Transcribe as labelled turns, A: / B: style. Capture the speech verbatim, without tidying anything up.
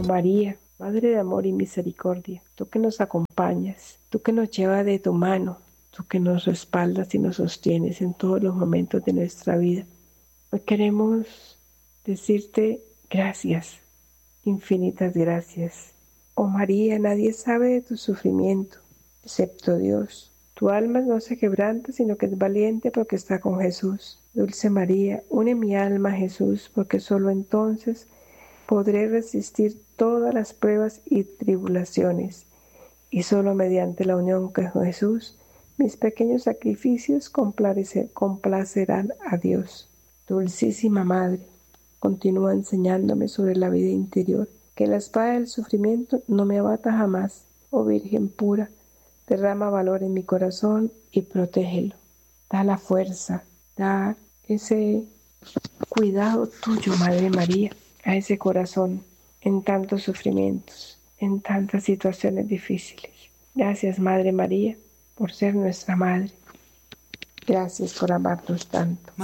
A: María, Madre de amor y misericordia, tú que nos acompañas, tú que nos llevas de tu mano, tú que nos respaldas y nos sostienes en todos los momentos de nuestra vida. Hoy queremos decirte gracias, infinitas gracias. Oh María, nadie sabe de tu sufrimiento, excepto Dios. Tu alma no se quebranta, sino que es valiente porque está con Jesús. Dulce María, une mi alma a Jesús, porque solo entonces podré resistir todas las pruebas y tribulaciones, y solo mediante la unión con Jesús, mis pequeños sacrificios complacerán a Dios. Dulcísima Madre, continúa enseñándome sobre la vida interior, que la espada del sufrimiento no me abata jamás. Oh Virgen pura, derrama valor en mi corazón y protégelo. Da la fuerza, da ese cuidado tuyo, Madre María, a ese corazón en tantos sufrimientos, en tantas situaciones difíciles. Gracias, Madre María, por ser nuestra Madre. Gracias por amarnos tanto.